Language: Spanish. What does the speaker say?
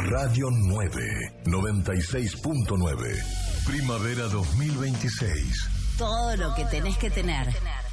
Radio 9, 96.9. Primavera 2026. Todo lo que tenés que tener.